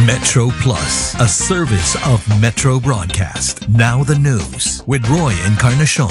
Metro Plus, a service of Metro Broadcast. Now the news with Roy Encarnacion.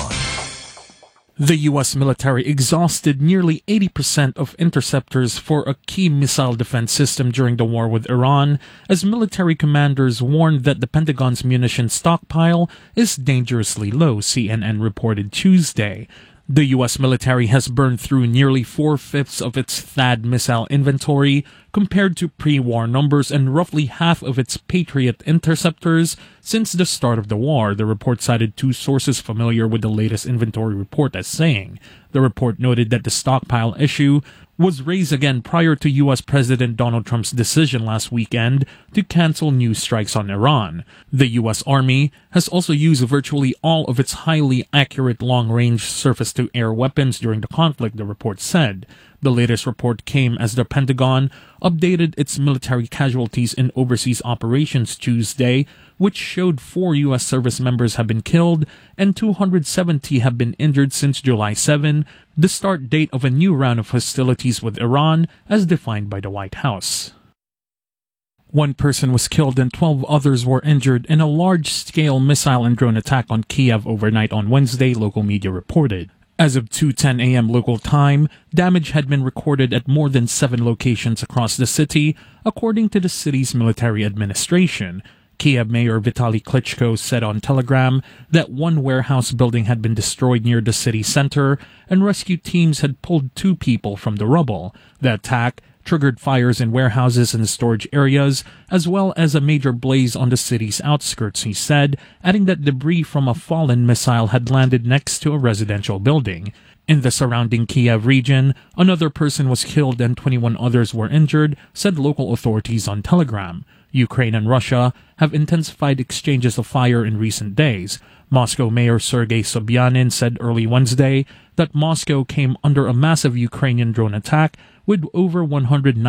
The U.S. military exhausted nearly 80% of interceptors for a key missile defense system during the war with Iran, as military commanders warned that the Pentagon's munition stockpile is dangerously low, CNN reported Tuesday. The U.S. military has burned through nearly 4/5 of its THAAD missile inventory compared to pre-war numbers and roughly half of its Patriot interceptors since the start of the war, the report cited two sources familiar with the latest inventory report as saying. The report noted that the stockpile issue was raised again prior to U.S. President Donald Trump's decision last weekend to cancel new strikes on Iran. The U.S. Army has also used virtually all of its highly accurate long-range surface-to-air weapons during the conflict, the report said. The latest report came as the Pentagon updated its military casualties in overseas operations Tuesday, which showed 4 U.S. service members have been killed and 270 have been injured since July 7, the start date of a new round of hostilities with Iran as defined by the White House. 1 person was killed and 12 others were injured in a large-scale missile and drone attack on Kiev overnight on Wednesday, local media reported. As of 2:10 a.m. local time, damage had been recorded at more than 7 locations across the city, according to the city's military administration. Kiev Mayor Vitaly Klitschko said on Telegram that 1 warehouse building had been destroyed near the city center, and rescue teams had pulled 2 people from the rubble. The attack triggered fires in warehouses and storage areas, as well as a major blaze on the city's outskirts, he said, adding that debris from a fallen missile had landed next to a residential building. In the surrounding Kiev region, another person was killed and 21 others were injured, said local authorities on Telegram. Ukraine and Russia have intensified exchanges of fire in recent days. Moscow Mayor Sergei Sobyanin said early Wednesday that Moscow came under a massive Ukrainian drone attack with over 190